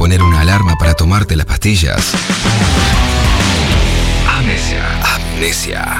poner una alarma para tomarte las pastillas. Amnesia. Amnesia.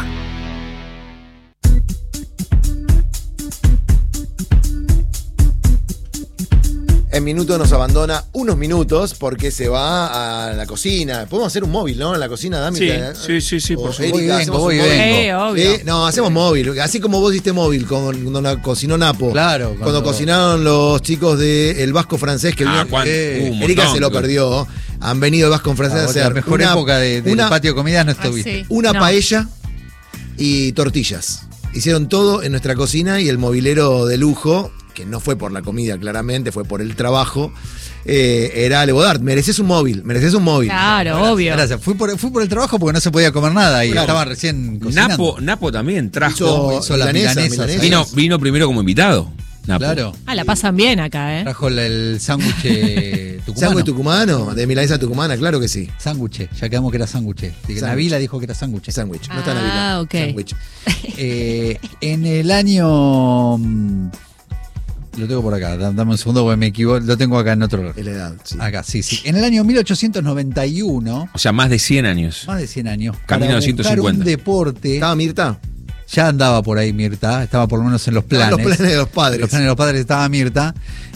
En minuto nos abandona unos minutos porque se va a la cocina. Podemos hacer un móvil, ¿no? En la cocina, Dami. Sí, por supuesto. Vengo. No, hacemos móvil. Así como vos diste móvil cuando cocinó Napo. Claro. Cuando cocinaron los chicos del Vasco Francés que vino. Erika se lo perdió. Han venido el Vasco Francés a hacer la mejor época del patio de comidas no estuviste. Una paella y tortillas. Hicieron todo en nuestra cocina y el mobilero de lujo, que no fue por la comida claramente, fue por el trabajo, era Le Bodart. Mereces un móvil. Claro, obvio. Gracias. Fui por el trabajo porque no se podía comer nada y estaban recién cocinando. Napo también trajo. Hizo la milanesa. Vino primero como invitado. Napo. Claro. La pasan bien acá, ¿eh? Trajo el sándwich tucumano. ¿Sándwich tucumano? De milanesa tucumana, claro que sí. Sándwich, ya quedamos que era sándwich. Navila dijo que era sándwich. Sándwich, no está Navila. Ah, ok. Sándwich. En el año... Lo tengo por acá, dame un segundo porque me equivoco. Lo tengo acá en otro... Es la edad, sí. Acá, sí. En el año 1891... O sea, más de 100 años. Más de 100 años. Camino para a 150. buscar un deporte... ¿Estaba Mirta? Ya andaba por ahí Mirta, estaba por lo menos en los planes. Los planes de los padres. En los planes de los padres estaba Mirta.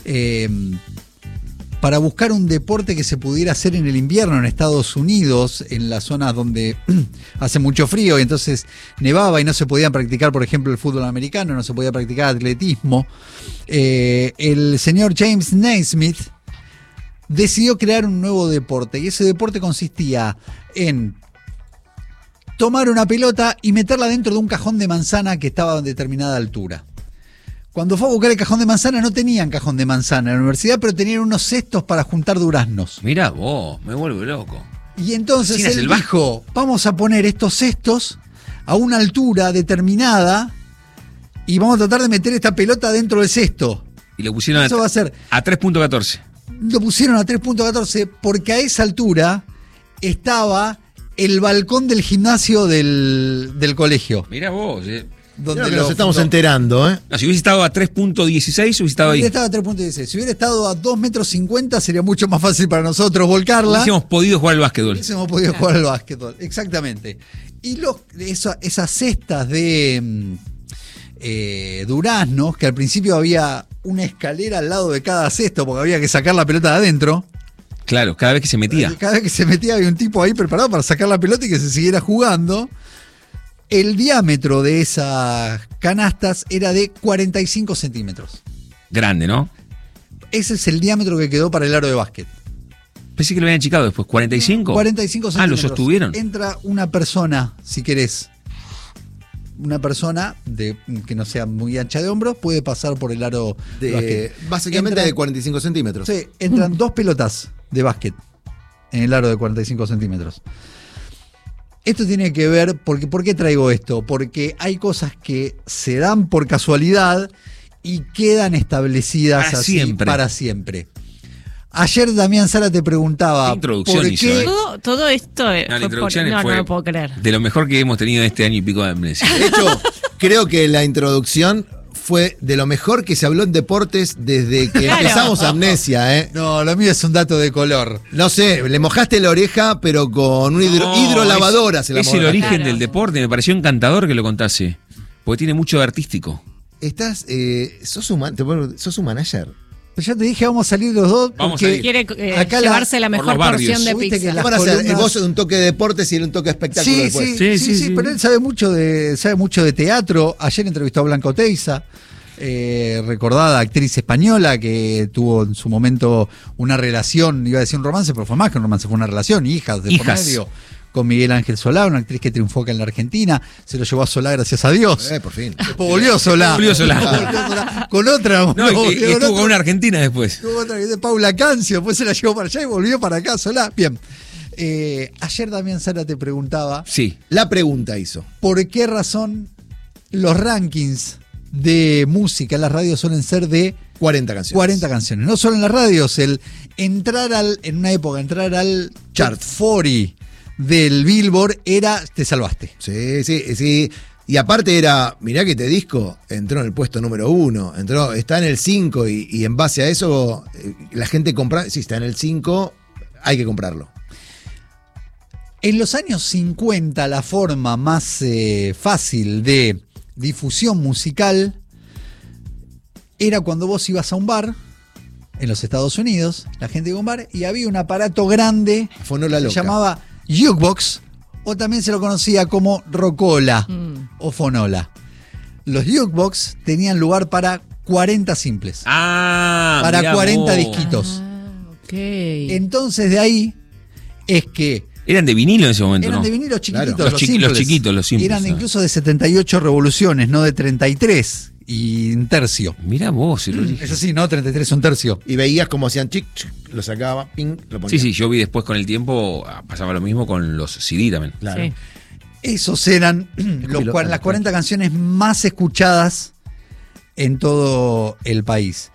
Para buscar un deporte que se pudiera hacer en el invierno en Estados Unidos, en las zonas donde hace mucho frío y entonces nevaba y no se podía practicar, por ejemplo, el fútbol americano, no se podía practicar atletismo. El señor James Naismith decidió crear un nuevo deporte y ese deporte consistía en tomar una pelota y meterla dentro de un cajón de manzana que estaba a determinada altura. Cuando fue a buscar el cajón de manzana, no tenían cajón de manzana en la universidad, pero tenían unos cestos para juntar duraznos. Mirá vos, me vuelvo loco. Y entonces él dijo, vamos a poner estos cestos a una altura determinada y vamos a tratar de meter esta pelota dentro del cesto. Y lo pusieron Eso va a ser, a 3.14. Lo pusieron a 3.14 porque a esa altura estaba el balcón del gimnasio del colegio. Mirá vos, donde nos estamos enterando, ¿eh? No, si hubiese estado a 3.16, hubiese estado ahí. Si hubiera estado a 3.16. Si hubiera estado a 2,50 metros sería mucho más fácil para nosotros volcarla. Hubiésemos podido jugar al básquetbol. Hubiésemos podido jugar al básquetbol, exactamente. Y esas cestas de duraznos, que al principio había una escalera al lado de cada cesto porque había que sacar la pelota de adentro. Claro, cada vez que se metía. Cada vez que se metía había un tipo ahí preparado para sacar la pelota y que se siguiera jugando. El diámetro de esas canastas era de 45 centímetros. Grande, ¿no? Ese es el diámetro que quedó para el aro de básquet. Pensé que lo habían achicado después. ¿45? 45 centímetros. Ah, lo sostuvieron. Entra una persona, si querés. Una persona que no sea muy ancha de hombros puede pasar por el aro de básquet. Básicamente de 45 centímetros. Sí, entran dos pelotas de básquet en el aro de 45 centímetros. Esto tiene que ver, ¿por qué traigo esto? Porque hay cosas que se dan por casualidad y quedan establecidas para así siempre. Para siempre. Ayer Damián Sara te preguntaba ¿por qué? Todo esto la introducción no fue lo puedo creer. De lo mejor que hemos tenido este año y pico de Amnesia. De hecho, creo que la introducción fue de lo mejor que se habló en deportes desde que empezamos Amnesia, ¿eh? No, lo mío es un dato de color. No sé, le mojaste la oreja, pero con una hidrolavadora se la mojaste. Es el origen del deporte, me pareció encantador que lo contase. Porque tiene mucho de artístico. Sos un manager. Pues ya te dije, vamos a salir los dos. Porque quiere llevarse la mejor porción de pizza. ¿Qué van a hacer? Vos un toque de deportes y él un toque de espectáculo después. Sí, pero él sabe mucho de teatro. Ayer entrevistó a Blanca Oteiza, recordada actriz española que tuvo en su momento una relación, iba a decir un romance, pero fue más que un romance, fue una relación, hijas de por medio. Con Miguel Ángel Solá, una actriz que triunfó acá en la Argentina. Se lo llevó a Solá, gracias a Dios. Por fin. Después volvió Solá. Con otra. Estuvo con una argentina después. Estuvo con otra, de Paula Cancio. Después se la llevó para allá y volvió para acá Solá. Bien. Ayer Damián Sara te preguntaba. Sí, la pregunta hizo. ¿Por qué razón los rankings de música en las radios suelen ser de 40 canciones? 40 canciones. No solo en las radios, en una época, entrar al chart 40 del Billboard te salvaste. Sí. Y aparte era, mirá que este disco entró en el puesto número 1, está en el 5 y en base a eso la gente compra, sí, está en el 5, hay que comprarlo. En los años 50 la forma más fácil de difusión musical era cuando vos ibas a un bar en los Estados Unidos, la gente iba a un bar y había un aparato grande Fonola que loca. se llamaba jukebox, o también se lo conocía como rocola o fonola. Los jukebox tenían lugar para 40 simples. Para 40 disquitos. Okay. Entonces de ahí es que eran de vinilo en ese momento, eran ¿no? de vinilo chiquititos, Claro. Los chiquitos, los simples. Eran incluso de 78 revoluciones, no de 33 y un tercio. Mirá vos, el origen. Es así, ¿no? 33 un tercio. Y veías cómo hacían chic, lo sacaba, ping, lo ponía. Sí, yo vi después con el tiempo, pasaba lo mismo con los CD también. Claro. Sí. Esos eran las 40 canciones más escuchadas en todo el país.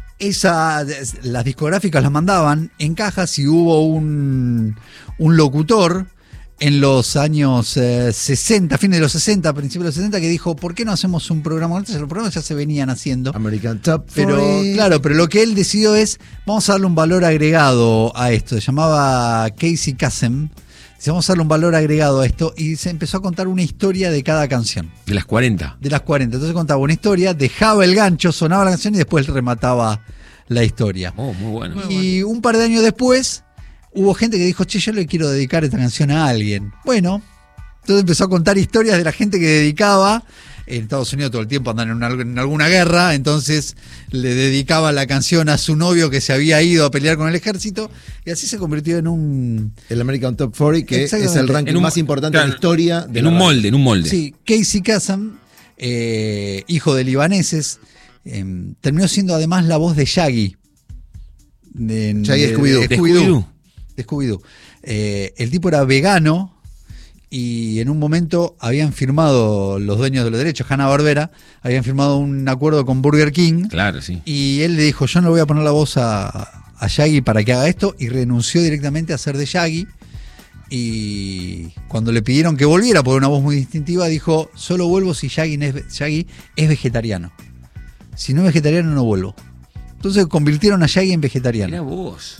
Las discográficas las mandaban en cajas y hubo un locutor en los años 60, fines de los 60, principios de los 60, que dijo, ¿por qué no hacemos un programa? Antes los programas ya se venían haciendo. American Top 40. Pero claro, pero lo que él decidió es, vamos a darle un valor agregado a esto. Se llamaba Casey Kasem. Dice, vamos a darle un valor agregado a esto. Y se empezó a contar una historia de cada canción. De las 40. De las 40. Entonces contaba una historia, dejaba el gancho, sonaba la canción y después remataba la historia. Oh, muy bueno. Y un par de años después hubo gente que dijo, che, yo le quiero dedicar esta canción a alguien. Bueno, entonces empezó a contar historias de la gente que dedicaba. En Estados Unidos todo el tiempo andan en alguna guerra, entonces le dedicaba la canción a su novio que se había ido a pelear con el ejército, y así se convirtió en el American Top 40, que es el ranking más importante de la historia. De en un molde. Sí, Casey Kasem, hijo de libaneses, terminó siendo además la voz de Shaggy. Shaggy Scooby-Doo. De Scooby-Doo. El tipo era vegano y en un momento habían firmado los dueños de los derechos, Hanna-Barbera, habían firmado un acuerdo con Burger King. Claro, sí. Y él le dijo, yo no le voy a poner la voz a Shaggy para que haga esto, y renunció directamente a ser de Shaggy. Y cuando le pidieron que volviera por una voz muy distintiva, dijo, solo vuelvo si Shaggy es vegetariano. Si no es vegetariano, no vuelvo. Entonces convirtieron a Shaggy en vegetariano. Mirá vos.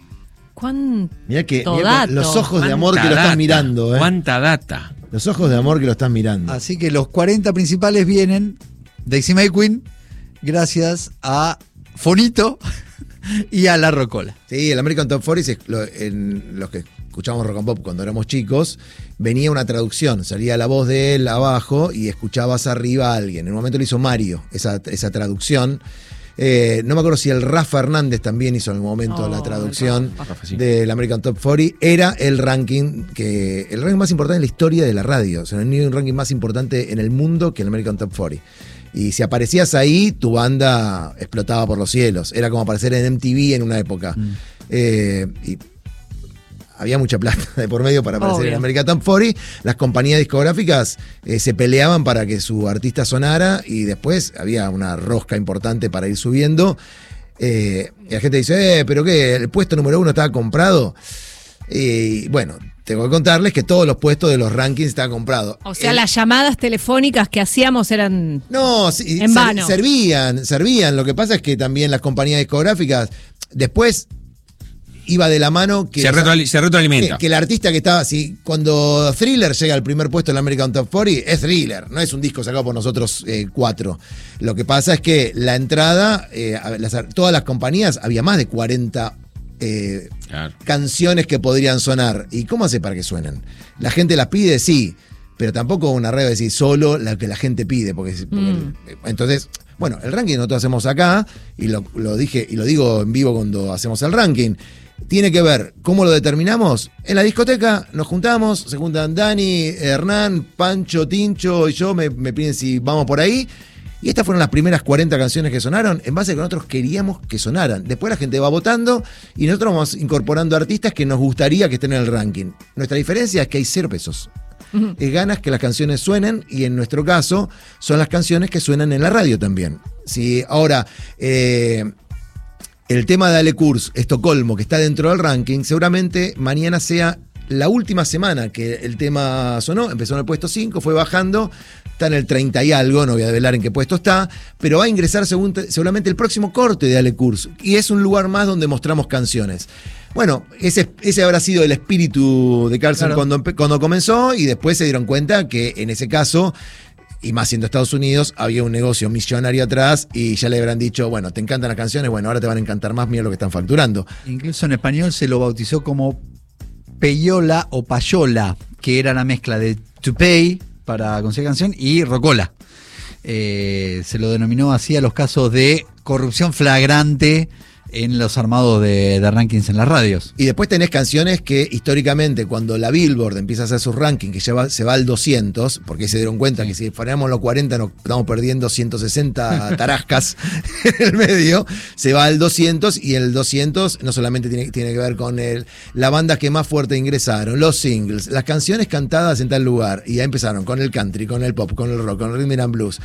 Mirá los ojos de amor que lo están mirando. Cuánta data. Los ojos de amor que lo están mirando. Así que los 40 principales vienen Daisy May Queen, gracias a Fonito y a La Rocola. Sí, el American Top 40, en los que escuchábamos rock and pop cuando éramos chicos, venía una traducción, salía la voz de él abajo y escuchabas arriba a alguien. En un momento lo hizo Mario, esa traducción. No me acuerdo si el Rafa Hernández también hizo en algún momento la traducción del American Top 40. Era el ranking más importante en la historia de la radio. O sea, no hay un ranking más importante en el mundo que el American Top 40. Y si aparecías ahí, tu banda explotaba por los cielos. Era como aparecer en MTV en una época. Y había mucha plata de por medio para aparecer en American Top 40. Las compañías discográficas se peleaban para que su artista sonara, y después había una rosca importante para ir subiendo. Y la gente dice, ¿pero qué? ¿El puesto número 1 estaba comprado? Y bueno, tengo que contarles que todos los puestos de los rankings estaban comprados. O sea, las llamadas telefónicas que hacíamos eran en vano. Servían. Lo que pasa es que también las compañías discográficas después iba de la mano que se retroalimenta. Que el artista que estaba así, cuando Thriller llega al primer puesto en el American Top 40, es Thriller, no es un disco sacado por nosotros 4. Lo que pasa es que la entrada, todas las compañías, había más de 40 canciones que podrían sonar. ¿Y cómo hace para que suenen? ¿La gente las pide? Sí, pero tampoco una red de decir solo la que la gente pide, porque entonces, bueno, el ranking nosotros hacemos acá, y lo dije y lo digo en vivo cuando hacemos el ranking. Tiene que ver cómo lo determinamos. En la discoteca nos juntamos, se juntan Dani, Hernán, Pancho, Tincho y yo, me piden si vamos por ahí. Y estas fueron las primeras 40 canciones que sonaron, en base a que nosotros queríamos que sonaran. Después la gente va votando y nosotros vamos incorporando artistas que nos gustaría que estén en el ranking. Nuestra diferencia es que hay 0 pesos. Es ganas que las canciones suenen, y en nuestro caso son las canciones que suenan en la radio también. Si ahora el tema de Ale Kurz, Estocolmo, que está dentro del ranking, seguramente mañana sea la última semana que el tema sonó. Empezó en el puesto 5, fue bajando, está en el 30 y algo, no voy a develar en qué puesto está, pero va a ingresar seguramente el próximo corte de Ale Kurz, y es un lugar más donde mostramos canciones. Bueno, ese habrá sido el espíritu de Carlsen cuando comenzó, y después se dieron cuenta que en ese caso, y más siendo Estados Unidos, había un negocio millonario atrás y ya le habrán dicho, bueno, te encantan las canciones, bueno, ahora te van a encantar más, mira lo que están facturando. Incluso en español se lo bautizó como payola o payola, que era la mezcla de to pay para conseguir canción y rocola. Se lo denominó así a los casos de corrupción flagrante en los armados de rankings en las radios. Y después tenés canciones que históricamente, cuando la Billboard empieza a hacer sus rankings, que se va al 200, porque se dieron cuenta que si frenamos los 40 nos estamos perdiendo 160 tarascas en el medio, se va al 200, y el 200 no solamente tiene que ver con la banda que más fuerte ingresaron, los singles, las canciones cantadas en tal lugar, y ya empezaron con el country, con el pop, con el rock, con el rhythm and blues.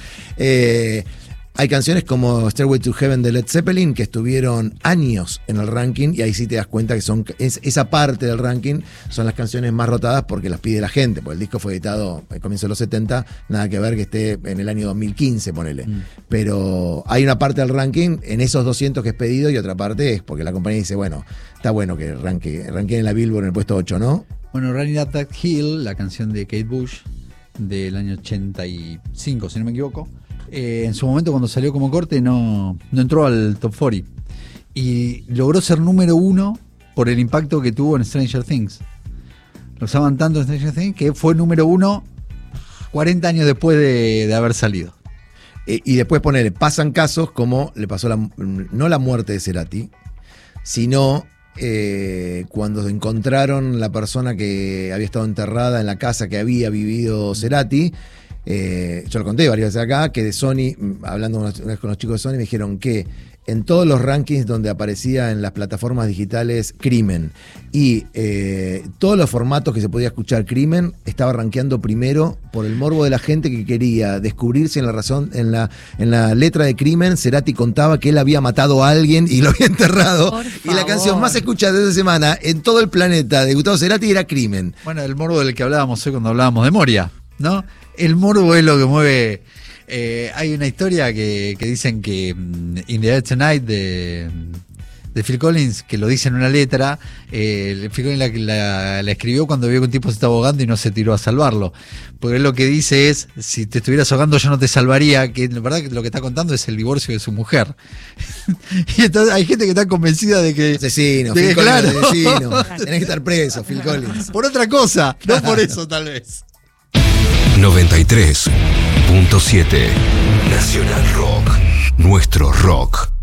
Hay canciones como Stairway to Heaven de Led Zeppelin que estuvieron años en el ranking, y ahí sí te das cuenta que esa parte del ranking son las canciones más rotadas porque las pide la gente, porque el disco fue editado al comienzo de los 70, nada que ver que esté en el año 2015, ponele. Pero hay una parte del ranking en esos 200 que es pedido, y otra parte es porque la compañía dice, bueno, está bueno que ranquee en la Billboard en el puesto 8, ¿no? Bueno, Running Up That Hill, la canción de Kate Bush del año 85, si no me equivoco, en su momento cuando salió como corte no entró al top 40 y logró ser número 1 por el impacto que tuvo en Stranger Things. Lo usaban tanto en Stranger Things que fue número 1 40 años después de haber salido. Y después pasan casos como le pasó no la muerte de Cerati, sino cuando encontraron la persona que había estado enterrada en la casa que había vivido Cerati. Yo lo conté varias veces acá, que de Sony, hablando una vez con los chicos de Sony, me dijeron que en todos los rankings donde aparecía en las plataformas digitales Crimen y todos los formatos que se podía escuchar Crimen, estaba rankeando primero por el morbo de la gente que quería descubrirse en la razón, en la letra de Crimen. Cerati contaba que él había matado a alguien y lo había enterrado, y la canción más escuchada de esa semana en todo el planeta de Gustavo Cerati era Crimen. Bueno, el morbo del que hablábamos hoy cuando hablábamos de Moria, ¿no? El morbo es lo que mueve. Hay una historia que dicen que In the Air Tonight de Phil Collins, que lo dice en una letra, Phil Collins la escribió cuando vio que un tipo se estaba ahogando y no se tiró a salvarlo. Porque lo que dice es, si te estuvieras ahogando yo no te salvaría, que la verdad que lo que está contando es el divorcio de su mujer. Y entonces hay gente que está convencida de que... Asesino, Phil Collins, claro. asesino. Tenés que estar preso, Phil Collins. Por otra cosa, no por eso tal vez. 93.7 Nacional Rock. Nuestro rock.